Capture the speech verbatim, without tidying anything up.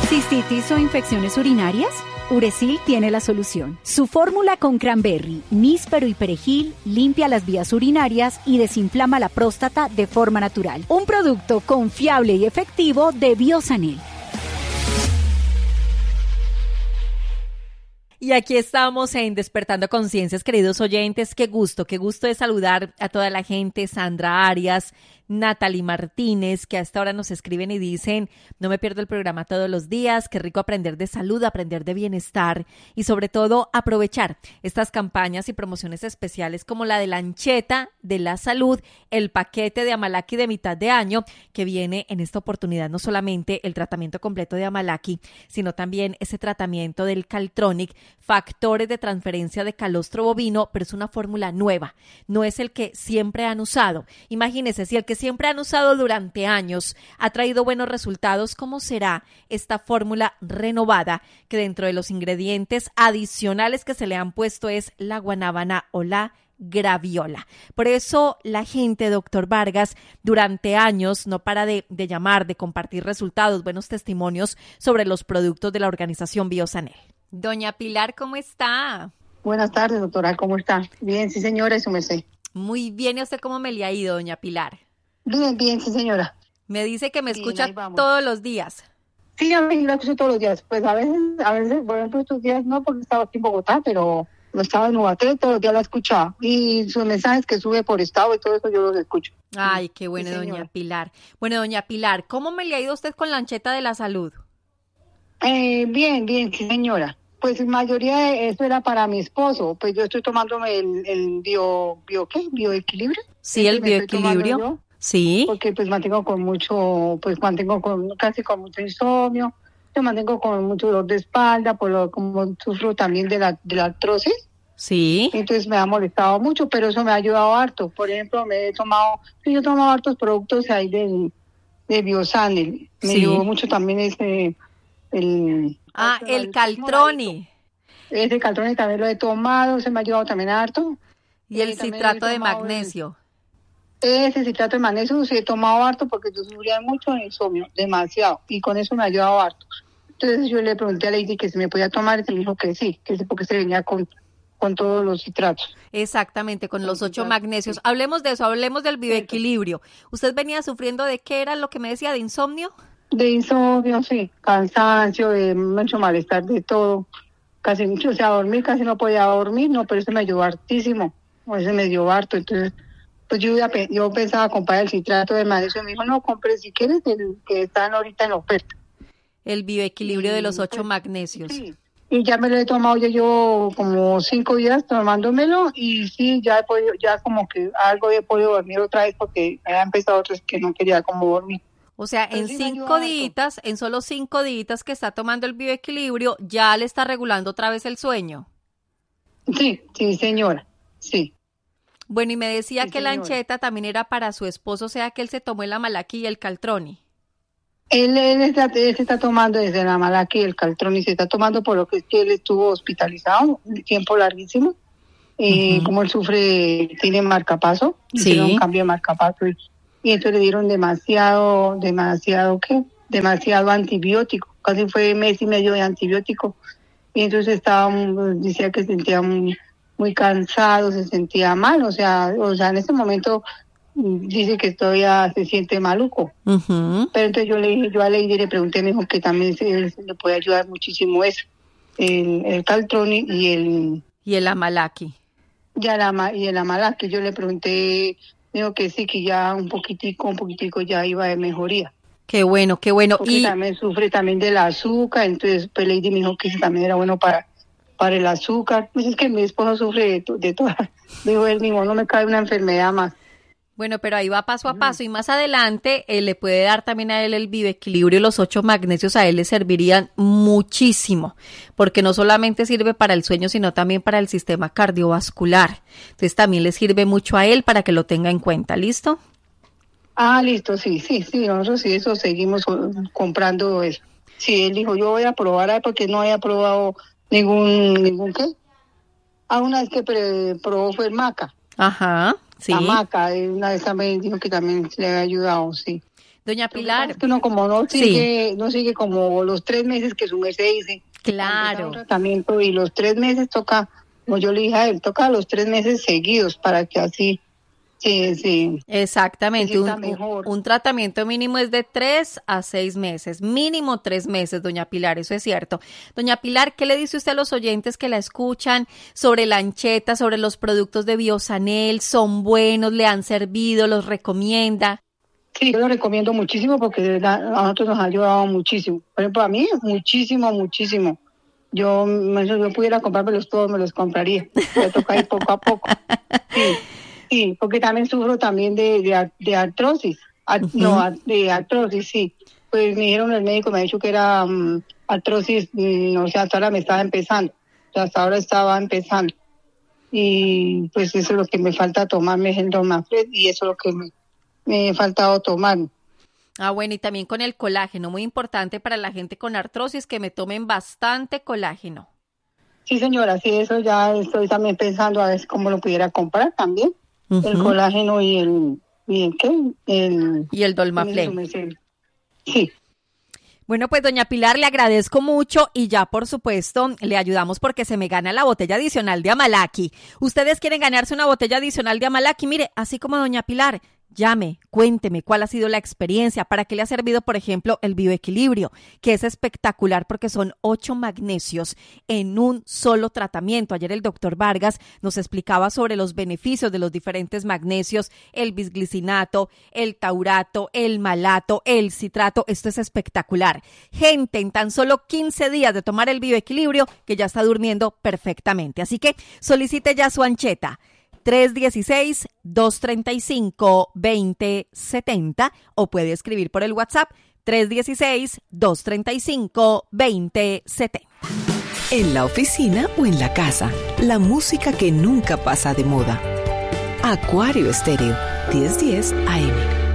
¿Cistitis o infecciones urinarias? Uracil tiene la solución. Su fórmula con cranberry, níspero y perejil limpia las vías urinarias y desinflama la próstata de forma natural. Un producto confiable y efectivo de Biosanel. Y aquí estamos en Despertando Conciencias, queridos oyentes. Qué gusto, qué gusto de saludar a toda la gente. Sandra Arias, Natalie Martínez, que a esta hora nos escriben y dicen: no me pierdo el programa todos los días, qué rico aprender de salud, aprender de bienestar y sobre todo aprovechar estas campañas y promociones especiales como la de la Ancheta de la Salud, el paquete de Amalaki de mitad de año, que viene en esta oportunidad no solamente el tratamiento completo de Amalaki, sino también ese tratamiento del Caltronic, factores de transferencia de calostro bovino, pero es una fórmula nueva, no es el que siempre han usado. Imagínense, si el que siempre han usado durante años ha traído buenos resultados, ¿cómo será esta fórmula renovada que dentro de los ingredientes adicionales que se le han puesto es la guanábana o la graviola? Por eso la gente, doctor Vargas, durante años no para de, de llamar, de compartir resultados, buenos testimonios sobre los productos de la organización Biosanel. Doña Pilar, ¿cómo está? Buenas tardes, doctora, ¿cómo está? Bien, sí, señora, eso me sé. Muy bien, ¿y a usted cómo me le ha ido, doña Pilar? Bien, bien, sí, señora. Me dice que me Bien, escucha todos los días. Sí, a mí lo escucho todos los días. Pues a veces, a veces, por ejemplo, estos días no, porque estaba aquí en Bogotá, pero no estaba en Ubaté, todos los días la escuchaba. Y sus mensajes que sube por estado y todo eso, yo los escucho. Ay, qué bueno, sí, doña Pilar. Bueno, doña Pilar, ¿cómo me le ha ido usted con la Ancheta de la Salud? Eh, bien, bien, sí, señora. Pues la mayoría de eso era para mi esposo. Pues yo estoy tomándome el, el bio, bio, ¿qué? Bioequilibrio. Sí, el bioequilibrio. Sí. Porque pues mantengo con mucho, pues mantengo con casi con mucho insomnio, yo mantengo con mucho dolor de espalda, por lo como sufro también de la, de la artrosis. Sí. Entonces me ha molestado mucho, pero eso me ha ayudado harto. Por ejemplo, me he tomado, yo he tomado hartos productos ahí de, de Biosanel. Me sí. ayudó mucho también ese, el... Ah, el, el Caltroni. Ese Caltroni también lo he tomado, se me ha ayudado también harto. Y el citrato de magnesio. El, ese citrato de magnesio sí he tomado harto porque yo sufría mucho de insomnio, demasiado, y con eso me ha ayudado harto. Entonces yo le pregunté a Lady que si me podía tomar, y me dijo que sí, que sí, porque se venía con, con todos los citratos. Exactamente, con los ocho magnesios. Sí. Hablemos de eso, hablemos del bioequilibrio. ¿Usted venía sufriendo de qué era lo que me decía, de insomnio? De insomnio, sí, cansancio, de mucho malestar, de todo, casi mucho, o sea, dormir, casi no podía dormir, no, pero eso me ayudó hartísimo, eso me dio harto, entonces, pues yo, yo pensaba comprar el citrato de magnesio, me dijo, no, compre si quieres el que están ahorita en oferta. El bioequilibrio y, de los ocho pues, magnesios. Sí, y ya me lo he tomado ya yo como cinco días tomándomelo, y sí, ya he podido, ya como que algo he podido dormir otra vez, porque había empezado otras que no quería como dormir. O sea, en sí cinco días, en solo cinco días que está tomando el bioequilibrio, ya le está regulando otra vez el sueño. Sí, sí, señora, sí. Bueno, y me decía sí, que señora. La Ancheta también era para su esposo, o sea, que él se tomó el Amalaki y el Caltroni. Él, él, está, él se está tomando desde el Amalaki y el Caltroni, se está tomando por lo que es que él estuvo hospitalizado un tiempo larguísimo. Eh, uh-huh. Como él sufre, tiene marcapaso, sí. Tiene un cambio de marcapaso y y entonces le dieron demasiado, demasiado, ¿qué? Demasiado antibiótico, casi fue mes y medio de antibiótico, y entonces estaba, decía que se sentía muy, muy cansado, se sentía mal, o sea, o sea, en este momento dice que todavía se siente maluco, uh-huh. Pero entonces yo le dije, yo a Lady le pregunté, me dijo que también se, se le puede ayudar muchísimo eso, el, el Caltroni y el... Y el Amalaki. Ya la, y el Amalaki, yo le pregunté... Digo que sí, que ya un poquitico, un poquitico ya iba de mejoría. Qué bueno, qué bueno. Porque y también sufre también del azúcar, entonces pues Lady me dijo que eso también era bueno para, para el azúcar. Pues es que mi esposo sufre de, de todas. Digo él mismo, no me cae una enfermedad más. Bueno, pero ahí va paso a paso, y más adelante eh, le puede dar también a él el bioequilibrio, los ocho magnesios a él le servirían muchísimo, porque no solamente sirve para el sueño, sino también para el sistema cardiovascular. Entonces también le sirve mucho a él para que lo tenga en cuenta, ¿listo? Ah, listo, sí, sí, sí, nosotros sí, eso seguimos comprando eso. Sí, él dijo, yo voy a probar, porque no había probado ningún, ningún ¿qué? Ah, una vez que pre, probó fue el maca. Ajá. Sí. La maca, una vez también dijo que también le había ayudado, sí. Doña Pilar. Es que uno como no sigue, sí. no sigue como los tres meses que su merced dice. Claro. Un tratamiento y los tres meses toca, como yo le dije a él, toca los tres meses seguidos para que así sí, sí. Exactamente, un, un, un tratamiento mínimo es de tres a seis meses, mínimo tres meses, doña Pilar, eso es cierto. Doña Pilar, ¿qué le dice usted a los oyentes que la escuchan sobre la ancheta, sobre los productos de Biosanel? ¿Son buenos? ¿Le han servido? ¿Los recomienda? Sí, yo lo recomiendo muchísimo porque de verdad a nosotros nos ha ayudado muchísimo. Por ejemplo, a mí, muchísimo, muchísimo. Yo, si yo pudiera comprármelos todos, me los compraría. Me toca ir poco a poco. Sí. Sí, porque también sufro también de, de, de artrosis, Ar, uh-huh. no, de artrosis, sí. Pues me dijeron, el médico me ha dicho que era um, artrosis, um, o sea, hasta ahora me estaba empezando, o sea, hasta ahora estaba empezando. Y pues eso es lo que me falta tomarme, el Dormafred, y eso es lo que me, me ha faltado tomar. Ah, bueno, y también con el colágeno, muy importante para la gente con artrosis, que me tomen bastante colágeno. Sí, señora, sí, eso ya estoy también pensando a ver cómo lo pudiera comprar también. Uh-huh. El colágeno y el, y el ¿qué? El, y el Dormafred. Sí. Bueno, pues doña Pilar, le agradezco mucho y ya por supuesto le ayudamos porque se me gana la botella adicional de Amalaki. Ustedes quieren ganarse una botella adicional de Amalaki, mire, así como doña Pilar, llame, cuénteme cuál ha sido la experiencia, para qué le ha servido, por ejemplo, el bioequilibrio, que es espectacular porque son ocho magnesios en un solo tratamiento. Ayer el doctor Vargas nos explicaba sobre los beneficios de los diferentes magnesios, el bisglicinato, el taurato, el malato, el citrato. Esto es espectacular. Gente, en tan solo quince días de tomar el bioequilibrio, que ya está durmiendo perfectamente. Así que solicite ya su ancheta. tres uno seis, dos tres cinco, dos cero siete cero o puede escribir por el WhatsApp tres uno seis, dos tres cinco, dos cero siete cero. En la oficina o en la casa, la música que nunca pasa de moda. Acuario Estéreo, diez diez A M.